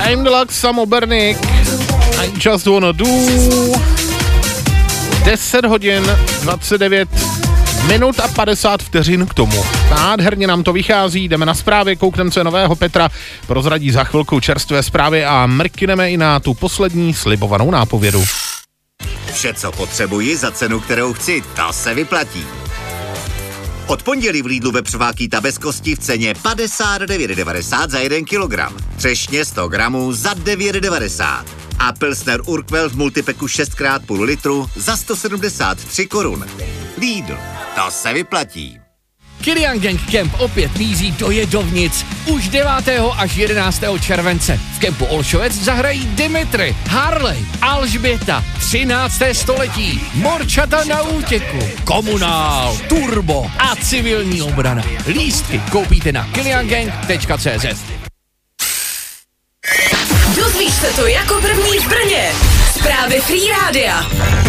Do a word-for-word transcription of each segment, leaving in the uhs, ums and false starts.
I'm Deluxe, Samo Bernik, I just wanna do. deset hodin, dvacet devět minut a padesát vteřin k tomu. Nádherně nám to vychází, jdeme na zprávy, koukneme se nového Petra, prozradí za chvilku čerstvé zprávy a mrkneme i na tu poslední slibovanou nápovědu. Vše, co potřebuji za cenu, kterou chci, ta se vyplatí. Od pondělí v Lidlu vepřová kýta bez kosti v ceně padesát devět devadesát za jeden kilogram. Třešně sto gramů za devět devadesát. A Pilsner Urquell v multipeku šest krát půl litru za sto sedmdesát tři korun. Lidl, to se vyplatí. Kilian Gang Camp opět míří do Jedovnic. Už devátého až jedenáctého července. V kempu Olšovec zahrají Dimitri, Harley, Alžběta, třinácté století, Morčata na útěku, Komunál, Turbo a civilní obrana. Lístky koupíte na kilian gang tečka cé zet. Dozvíš se to jako první v Brně. Zprávy Free Rádia.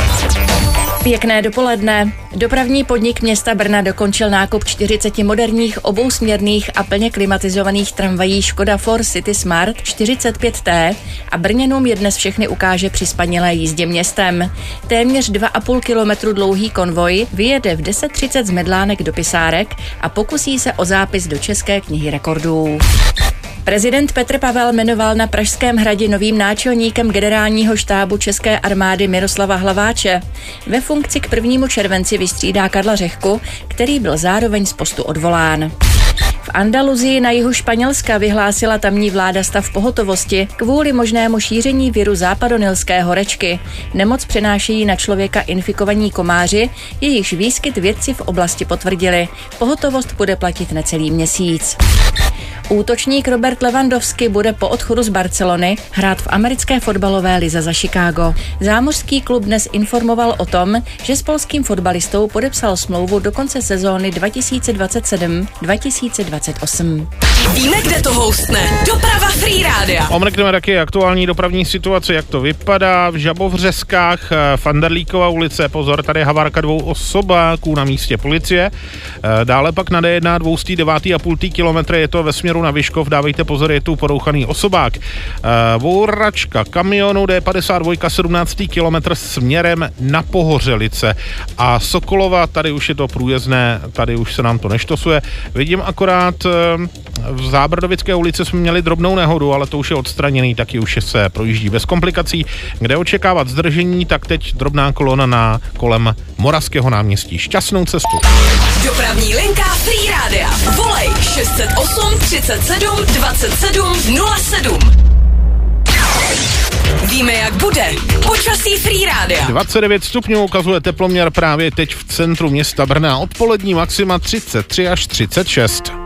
Pěkné dopoledne. Dopravní podnik města Brna dokončil nákup čtyřiceti moderních obousměrných a plně klimatizovaných tramvají Škoda Four City Smart čtyřicet pět té a Brňanům je dnes všechny ukáže při spanilé jízdě městem. Téměř dva a půl kilometru dlouhý konvoj vyjede v deset třicet z Medlánek do Pisárek a pokusí se o zápis do České knihy rekordů. Prezident Petr Pavel jmenoval na Pražském hradě novým náčelníkem generálního štábu České armády Miroslava Hlaváče. Ve funkci k prvnímu červenci vystřídá Karla Řehku, který byl zároveň z postu odvolán. V Andaluzii na jihu Španělska vyhlásila tamní vláda stav pohotovosti kvůli možnému šíření viru západonilské horečky. Nemoc přenášejí na člověka infikovaní komáři, jejichž výskyt vědci v oblasti potvrdili. Pohotovost bude platit necelý měsíc. Útočník Robert Lewandowski bude po odchodu z Barcelony hrát v americké fotbalové lize za Chicago. Zámořský klub dnes informoval o tom, že s polským fotbalistou podepsal smlouvu do konce sezóny dva tisíce dvacet sedm dva tisíce dvacet osm. Víme, kde to houstne. Doprava Free Rádia. Omrkneme taky aktuální dopravní situaci, jak to vypadá v Žabovřeskách, Fanderlíkova ulice, pozor, tady je havárka dvou osobáků na místě policie. Dále pak na dé jedna dvě stě devět a půl kilometry je to ve směru na Vyškov, dávejte pozor, je tu porouchaný osobák. Vouračka kamionu dé padesát dva sedmnáctý kilometr směrem na Pohořelice a Sokolova, tady už je to průjezdné, tady už se nám to neštosuje. Vidím akorát v Zábrdovické ulici jsme měli drobnou nehodu, ale to už je odstraněný, taky už se projíždí bez komplikací. Kde očekávat zdržení, tak teď drobná kolona na kolem Moravského náměstí. Šťastnou cestu. Dopravní linka Free Rádia. Volej šest set osm třicet sedm dvacet sedm nula sedm. Víme, jak bude. Počasí Free Rádia. dvacet devět stupňů ukazuje teploměr právě teď v centru města Brna. Odpolední maxima třicet tři až třicet šest.